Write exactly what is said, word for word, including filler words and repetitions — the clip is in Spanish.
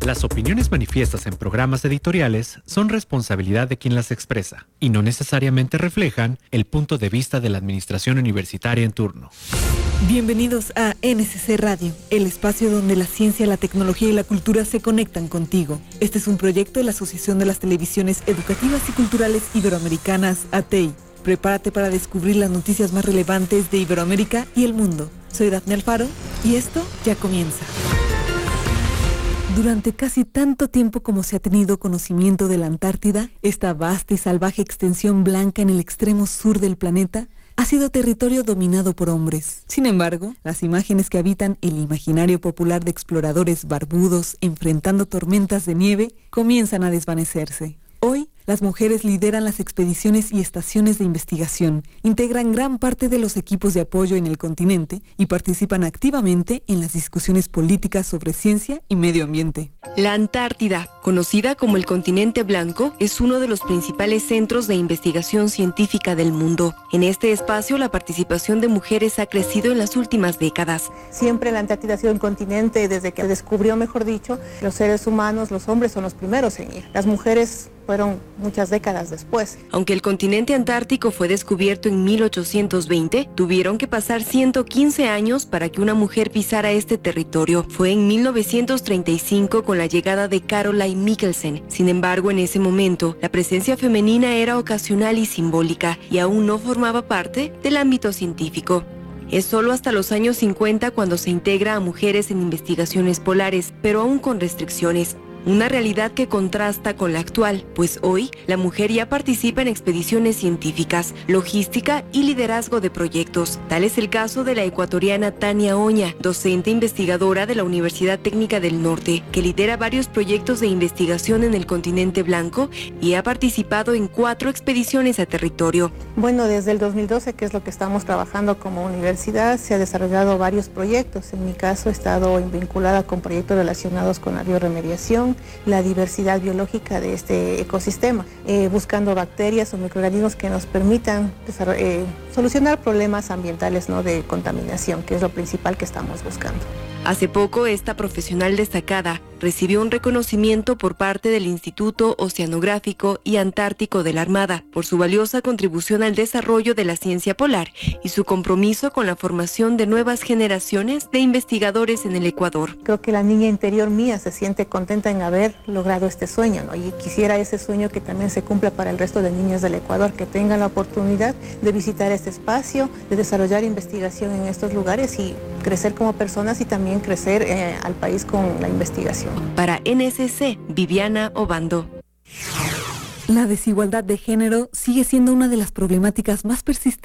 Las opiniones manifiestas en programas editoriales son responsabilidad de quien las expresa y no necesariamente reflejan el punto de vista de la administración universitaria en turno. Bienvenidos a N S C Radio, el espacio donde la ciencia, la tecnología y la cultura se conectan contigo. Este es un proyecto de la Asociación de las Televisiones Educativas y Culturales Iberoamericanas, A T E I. Prepárate para descubrir las noticias más relevantes de Iberoamérica y el mundo. Soy Dafne Alfaro y esto ya comienza. Durante casi tanto tiempo como se ha tenido conocimiento de la Antártida, esta vasta y salvaje extensión blanca en el extremo sur del planeta, ha sido territorio dominado por hombres. Sin embargo, las imágenes que habitan el imaginario popular de exploradores barbudos enfrentando tormentas de nieve comienzan a desvanecerse. Hoy, las mujeres lideran las expediciones y estaciones de investigación, integran gran parte de los equipos de apoyo en el continente y participan activamente en las discusiones políticas sobre ciencia y medio ambiente. La Antártida, conocida como el continente blanco, es uno de los principales centros de investigación científica del mundo. En este espacio, la participación de mujeres ha crecido en las últimas décadas. Siempre la Antártida ha sido un continente, desde que se descubrió, mejor dicho, los seres humanos, los hombres son los primeros en ir. Las mujeres fueron muchas décadas después. Aunque el continente antártico fue descubierto en mil ochocientos veinte, tuvieron que pasar ciento quince años para que una mujer pisara este territorio. Fue en mil novecientos treinta y cinco con la llegada de Caroline Mikkelsen. Sin embargo, en ese momento, la presencia femenina era ocasional y simbólica y aún no formaba parte del ámbito científico. Es solo hasta los años cincuenta cuando se integra a mujeres en investigaciones polares, pero aún con restricciones. Una realidad que contrasta con la actual, pues hoy la mujer ya participa en expediciones científicas, logística y liderazgo de proyectos. Tal es el caso de la ecuatoriana Tania Oña, docente investigadora de la Universidad Técnica del Norte, que lidera varios proyectos de investigación en el continente blanco y ha participado en cuatro expediciones a territorio. Bueno, desde el dos mil doce, que es lo que estamos trabajando como universidad, se han desarrollado varios proyectos. En mi caso he estado vinculada con proyectos relacionados con la bioremediación, la diversidad biológica de este ecosistema, eh, buscando bacterias o microorganismos que nos permitan eh, solucionar problemas ambientales, ¿no?, de contaminación, que es lo principal que estamos buscando. Hace poco, esta profesional destacada recibió un reconocimiento por parte del Instituto Oceanográfico y Antártico de la Armada por su valiosa contribución al desarrollo de la ciencia polar y su compromiso con la formación de nuevas generaciones de investigadores en el Ecuador. Creo que la niña interior mía se siente contenta en haber logrado este sueño, ¿no? Y quisiera ese sueño que también se cumpla para el resto de niños del Ecuador, que tengan la oportunidad de visitar este espacio, de desarrollar investigación en estos lugares y crecer como personas y también crecer eh, al país con la investigación. Para N S C, Viviana Obando. La desigualdad de género sigue siendo una de las problemáticas más persistentes